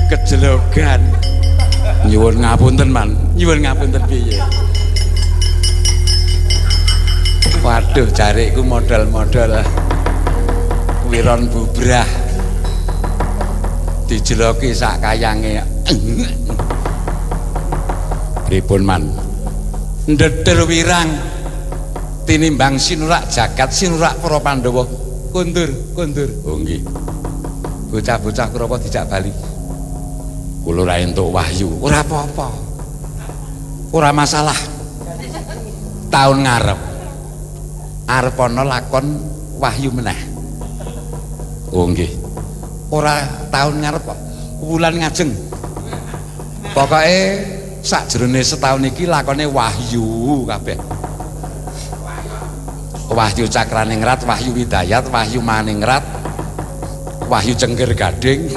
Kejelogan. Nyuwun ngapunten, Man. Nyuwun ngapunten piye? Waduh, jariku modal-modal wiron bubrah. Dijeloki sak kayange. Pripun, Man? Ndedel wirang tinimbang sinurak jagat, sinurak para Pandhawa. Kundur. Oh nggih. Bocah-bocah Kurawa dijak bali. Kula ora entuk wahyu, ora apa-apa. Ora masalah. Taun ngarep arep ana lakon wahyu meneh. Oh nggih. Ora taun ngarep kok, wulan ngajeng. Pokoke sakjroning setahun iki lakone wahyu kabeh. Wahyu Cakraningrat, Wahyu Widayat, Wahyu Maningrat, Wahyu Cengkir Gading,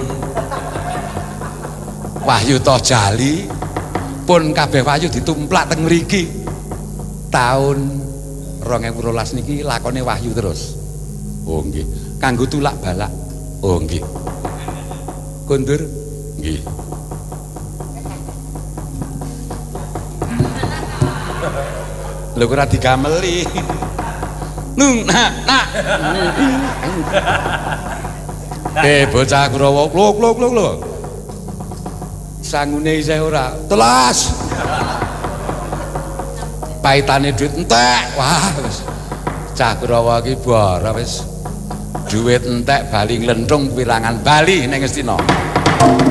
Wahyu Tojali, pun kabeh wahyu ditumplak teng mriki. Taun 2012 niki lakone wahyu terus. Oh nggih, kanggo tulak balak. Oh nggih. Kundur? Nggih. Lho ora digameli. Nak. Bocah Kurawa, lho. Sangune isih ora. Telas. Paitane duit entek. Wah, wis. Cah Kurawa iki bora wis. Duit entek bali nglenthung wirangan bali ning Ngastina.